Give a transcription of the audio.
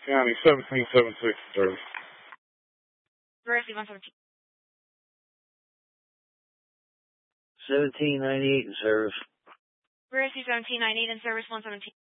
County 1776 service. Veracity 117. 1798 in service. Veracity 1798 in service 117.